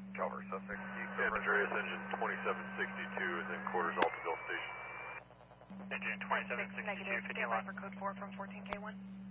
Calvert, Sussex. San Andreas engine 2762 is in quarters Altaville Station. Engine 2762, 15 Negative, stand by for code 4 from 14K1.